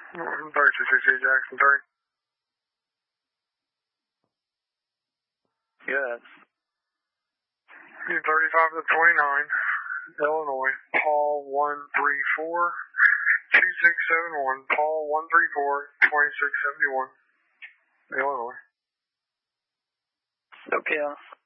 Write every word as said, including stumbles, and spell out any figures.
thirty-two sixty-eight Jackson three. Yes. thirty-five to twenty-nine, Illinois, Paul one three four, two six seven one, Paul one three four, twenty-six seventy-one, Illinois. Okay.